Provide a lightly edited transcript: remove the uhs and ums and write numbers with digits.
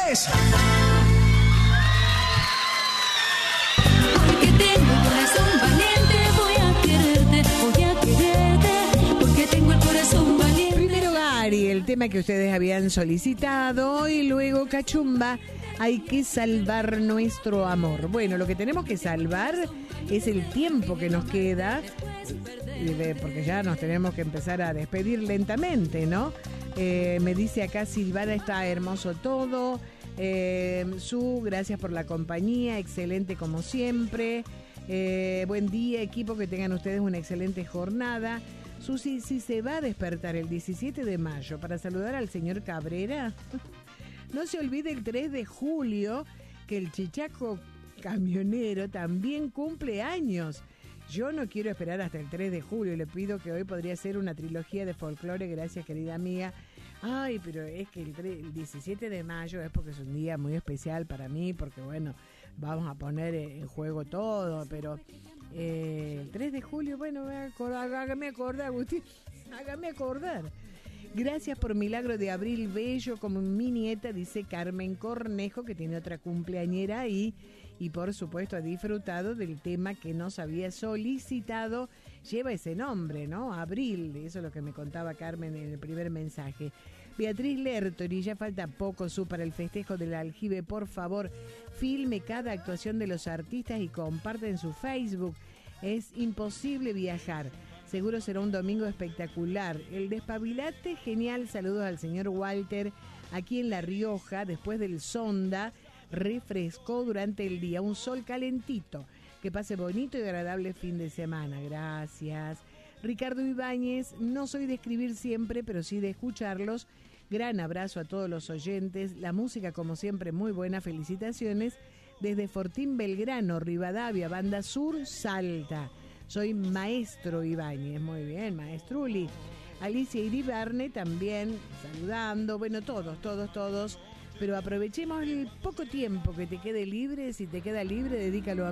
López. Porque tengo el corazón valiente, voy a quererte, porque tengo el corazón valiente. Primero Gary, el tema que ustedes habían solicitado, y luego Cachumba, hay que salvar nuestro amor. Bueno, lo que tenemos que salvar es el tiempo que nos queda, porque ya nos tenemos que empezar a despedir lentamente, ¿no? Me dice acá Silvana, está hermoso todo. Gracias por la compañía, excelente como siempre. Buen día, equipo, que tengan ustedes una excelente jornada. Susi, si se va a despertar el 17 de mayo para saludar al señor Cabrera, no se olvide el 3 de julio, que el chichaco camionero también cumple años. Yo no quiero esperar hasta el 3 de julio, le pido que hoy podría ser una trilogía de folclore, gracias querida amiga. Ay, pero es que el 17 de mayo es porque es un día muy especial para mí, porque bueno, vamos a poner en juego todo, pero el 3 de julio, bueno, hágame acordar, Agustín, hágame acordar. Gracias por milagro de Abril Bello como mi nieta, dice Carmen Cornejo, que tiene otra cumpleañera ahí, y por supuesto ha disfrutado del tema que nos había solicitado. Lleva ese nombre, ¿no? Abril, eso es lo que me contaba Carmen en el primer mensaje. Beatriz Lertori, ya falta poco para el festejo del aljibe, por favor, filme cada actuación de los artistas y comparte en su Facebook. Es imposible viajar. Seguro será un domingo espectacular. El despabilate, genial. Saludos al señor Walter, aquí en La Rioja, después del Sonda. Refrescó durante el día, un sol calentito. Que pase bonito y agradable fin de semana. Gracias. Ricardo Ibáñez, no soy de escribir siempre, pero sí de escucharlos. Gran abrazo a todos los oyentes. La música, como siempre, muy buena. Felicitaciones. Desde Fortín Belgrano, Rivadavia, Banda Sur, Salta. Soy Maestro Ibáñez. Muy bien, Maestruli. Alicia Iribarne también saludando. Bueno, todos. Pero aprovechemos el poco tiempo que te quede libre. Si te queda libre, dedícalo a